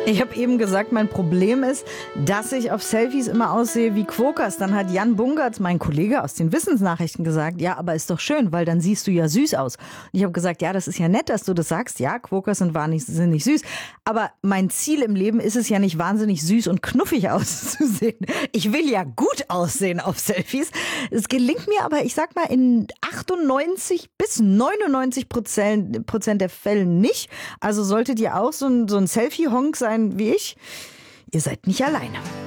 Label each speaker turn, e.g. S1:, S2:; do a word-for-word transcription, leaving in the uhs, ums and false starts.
S1: Ich habe eben gesagt, mein Problem ist, dass ich auf Selfies immer aussehe wie Quokkas. Dann hat Jan Bungertz, mein Kollege aus den Wissensnachrichten, gesagt, ja, aber ist doch schön, weil dann siehst du ja süß aus. Und ich habe gesagt, ja, das ist ja nett, dass du das sagst. Ja, Quokkas sind wahnsinnig süß. Aber mein Ziel im Leben ist es ja nicht, wahnsinnig süß und knuffig auszusehen. Ich will ja gut aussehen auf Selfies. Es gelingt mir aber, ich sag mal, in achtundneunzig bis neunundneunzig Prozent der Fällen nicht. Also solltet ihr auch so ein, so ein Selfie-Honk sein wie ich, ihr seid nicht alleine.